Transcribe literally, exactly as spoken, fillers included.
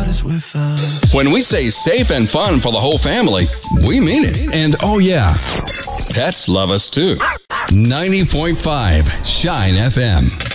is with us. When we say safe and fun for the whole family, we mean it. And oh yeah, pets love us too. ninety point five Shine F M.